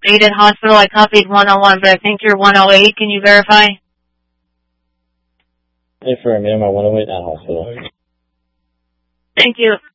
8 at hospital. I copied 101, but I think you're 108. Can you verify? Affirmative, I'm 108 at hospital. Thank you.